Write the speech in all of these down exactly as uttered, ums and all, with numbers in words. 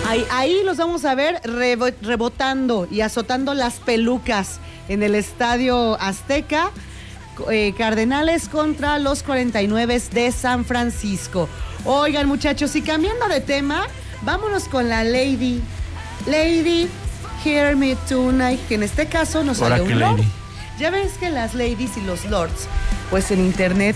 Ahí, ahí los vamos a ver rebo- rebotando y azotando las pelucas en el Estadio Azteca. Eh, Cardenales contra los cuarenta y nueve de San Francisco. Oigan, muchachos, y cambiando de tema, vámonos con la Lady. Lady, Hear Me Tonight, que en este caso nos sale un lord. Ya ves que las ladies y los lords, pues en internet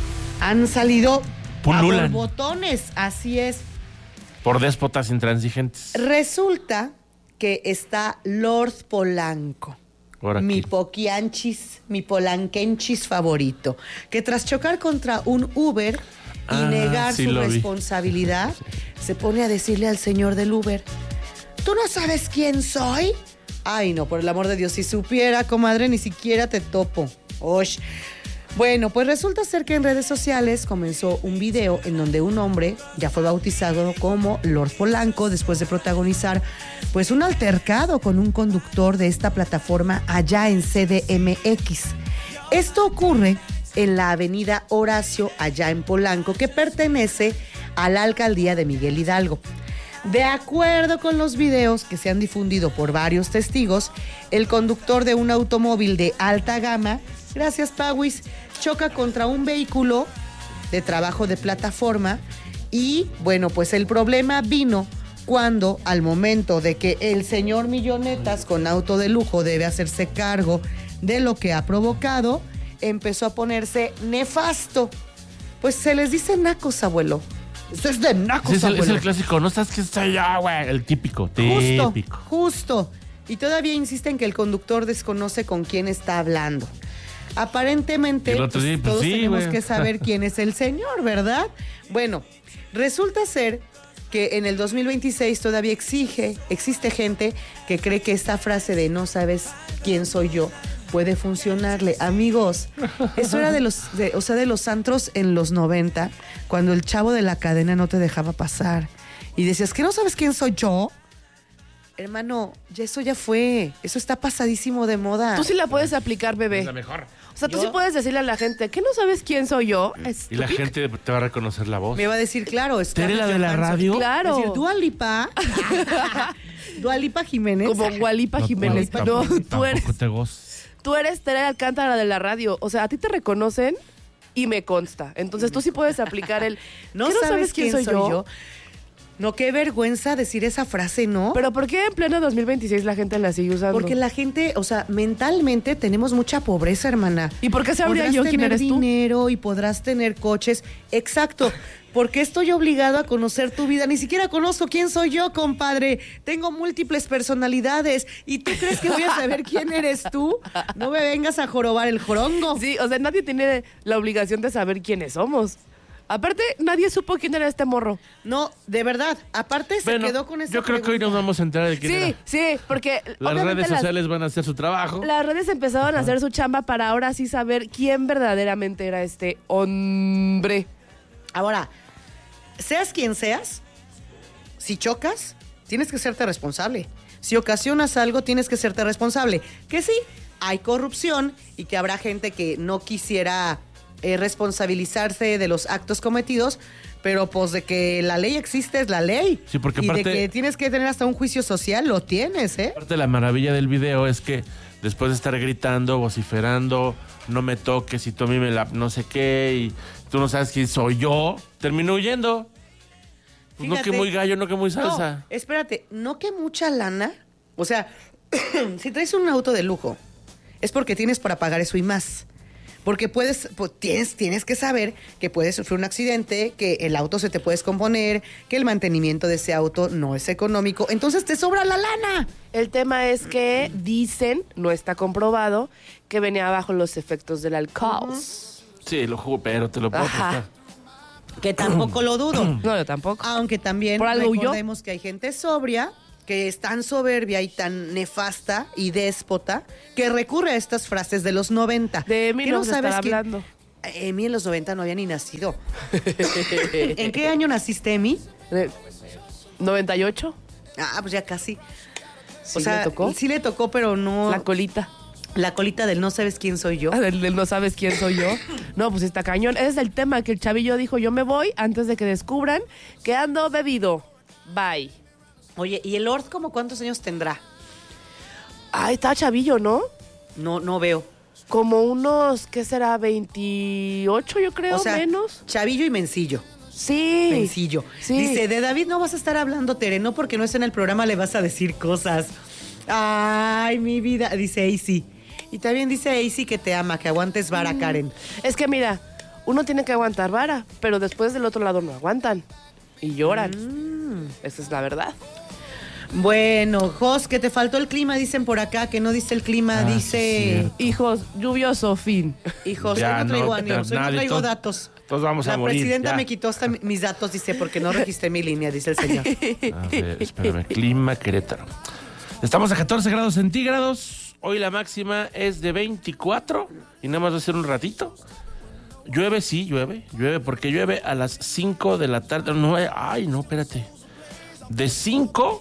han salido Pululan. a botones, así es. Por déspotas intransigentes. Resulta que está Lord Polanco. Ahora Mi aquí. poquianchis, mi polanquenchis favorito, que tras chocar contra un Uber y Ah, negar sí su lo vi. responsabilidad, se pone a decirle al señor del Uber, ¿tú no sabes quién soy? Ay, no, por el amor de Dios, si supiera, comadre, ni siquiera te topo. Osh. Bueno, pues resulta ser que en redes sociales comenzó un video en donde un hombre ya fue bautizado como Lord Polanco después de protagonizar pues un altercado con un conductor de esta plataforma allá en C D M X. Esto ocurre en la avenida Horacio, allá en Polanco, que pertenece a la alcaldía de Miguel Hidalgo. De acuerdo con los videos que se han difundido por varios testigos, el conductor de un automóvil de alta gama, gracias Pawis, choca contra un vehículo de trabajo de plataforma y, bueno, pues el problema vino cuando al momento de que el señor Millonetas con auto de lujo debe hacerse cargo de lo que ha provocado, empezó a ponerse nefasto. Pues se les dice nacos, abuelo. Esto es de nacos, Sí, es, el, abuelo. es el clásico, no sabes quién soy yo, güey. El típico, Justo, típico. justo. Y todavía insisten que el conductor desconoce con quién está hablando. Aparentemente, Y el otro pues, día, pues, todos sí, tenemos güey. que saber quién es el señor, ¿verdad? Bueno, resulta ser que en el dos mil veintiséis todavía exige, existe gente que cree que esta frase de no sabes quién soy yo puede funcionarle. Amigos, eso era de los, de, o sea, de los antros en los noventa, cuando el chavo de la cadena no te dejaba pasar. Y decías, ¿que no sabes quién soy yo? Hermano, ya eso ya fue. Eso está pasadísimo de moda. Tú sí la puedes aplicar, bebé. Es la mejor. O sea, tú ¿Yo? sí puedes decirle a la gente, ¿qué no sabes quién soy yo? Y la gente te va a reconocer la voz. Me va a decir, claro, es ¿Tere la de la Johansson. radio? Claro. Es decir, Dua Lipa. Dua Lipa Jiménez. Como Gualipa Jiménez. No, No, tampoco, tú eres, tampoco te goz. tú eres Tere Alcántara de la radio. O sea, a ti te reconocen y me consta. Entonces tú sí puedes aplicar el, ¿No, ¿qué sabes quién soy yo? No, qué vergüenza decir esa frase, ¿no? Pero ¿por qué en pleno dos mil veintiséis la gente la sigue usando? Porque la gente, o sea, mentalmente tenemos mucha pobreza, hermana. ¿Y por qué sabría Podrás yo quién tener eres tú? dinero y podrás tener coches. Exacto. ¿Por qué estoy obligado a conocer tu vida? Ni siquiera conozco quién soy yo, compadre. Tengo múltiples personalidades. ¿Y tú crees que voy a saber quién eres tú? No me vengas a jorobar el jorongo. Sí, o sea, nadie tiene la obligación de saber quiénes somos. Aparte, nadie supo quién era este morro. No, de verdad. Aparte se Bueno, quedó con esa yo creo que hoy nos pregunta. vamos a enterar de quién Sí, era. sí, porque Las obviamente redes sociales van a hacer su trabajo. Las redes empezaron a hacer su chamba para ahora sí saber quién verdaderamente era este hombre. Ahora, seas quien seas, si chocas, tienes que serte responsable. Si ocasionas algo, tienes que serte responsable. Que sí, hay corrupción y que habrá gente que no quisiera eh, responsabilizarse de los actos cometidos, pero pues de que la ley existe es la ley. Sí, porque y aparte- de que tienes que tener hasta un juicio social, lo tienes, ¿eh? Parte de la maravilla del video es que después de estar gritando, vociferando, no me toques y tú a mí me la no sé qué y tú no sabes quién soy yo, terminó huyendo. Pues no Fíjate. que muy gallo, no que muy salsa. No, espérate, no que mucha lana. O sea, si traes un auto de lujo, es porque tienes para pagar eso y más. Porque puedes, pues, tienes, tienes que saber que puedes sufrir un accidente, que el auto se te puede descomponer, que el mantenimiento de ese auto no es económico. Entonces te sobra la lana. El tema es que dicen, no está comprobado, que venía bajo los efectos del alcohol. Sí, lo jugo, pero te lo puedo Ajá. prestar. Que tampoco lo dudo. No, yo tampoco. Aunque también ¿Por algo huyó? recordemos que hay gente sobria, que es tan soberbia y tan nefasta y déspota, que recurre a estas frases de los noventa. De mí ¿Qué no se estará quién- hablando. Emi en los noventa no había ni nacido. ¿En qué año naciste, Emi? Eh, ¿noventa y ocho? Ah, pues ya casi. ¿Sí o sea, le tocó? sí le tocó, pero no... La colita. la colita del no sabes quién soy yo. Ah, del- del no sabes quién soy yo. No, pues está cañón. Ese es el tema, que el chavillo dijo, yo me voy antes de que descubran que ando bebido. Bye. Oye, ¿y el Lord como cuántos años tendrá? Ay, está chavillo, ¿no? No, no veo. Como unos, ¿qué será? veintiocho, yo creo, O sea, menos. chavillo y mencillo. Sí. Mencillo. Sí. Dice, de David no vas a estar hablando, Tere, no porque no está en el programa le vas a decir cosas. Ay, mi vida, dice Aisy. Y también dice Aisy que te ama, que aguantes vara, Mm. Karen. Es que mira, uno tiene que aguantar vara, pero después del otro lado no aguantan. Y lloran. Mm. Esa es la verdad. Bueno, Jos, que te faltó el clima, dicen por acá, que no dice el clima, Ah, sí, dice... cierto. Hijos, lluvioso fin. Hijos, Ya, hoy no traigo no, ánimos, hoy no nadie, traigo todos- datos. todos vamos a La morir, presidenta ya. me quitó hasta mi- mis datos, dice, porque no registré mi línea, dice el señor. A ver, espérame. Clima Querétaro. Estamos a catorce grados centígrados. Hoy la máxima es de veinticuatro. Y nada más va a ser un ratito. Llueve, sí, llueve. Llueve porque llueve a las cinco de la tarde. No, ay, no, espérate. De cinco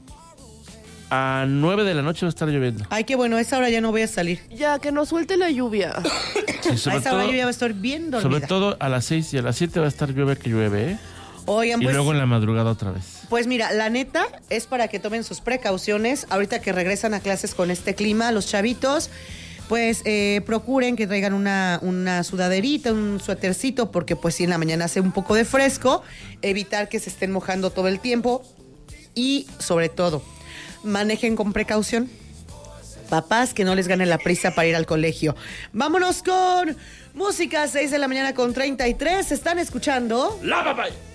a nueve de la noche va a estar lloviendo. Ay, qué bueno, a esa hora ya no voy a salir. Ya, que nos suelte la lluvia. Sí, A sobre esa todo, hora yo ya voy a estar bien dormida. sobre todo a las seis y a las siete va a estar llueve que llueve, ¿eh? Oigan, Y pues, luego en la madrugada otra vez. pues mira, la neta es para que tomen sus precauciones. Ahorita que regresan a clases con este clima, los chavitos, pues eh, procuren que traigan una, una sudaderita, un suétercito, porque pues si en la mañana hace un poco de fresco, evitar que se estén mojando todo el tiempo y sobre todo, manejen con precaución. Papás, que no les gane la prisa para ir al colegio. Vámonos con música, seis de la mañana con treinta y tres. ¿Están escuchando? ¡La papaya!